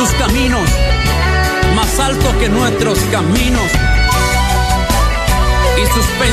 sus caminos, más alto que nuestros caminos, y sus pensamientos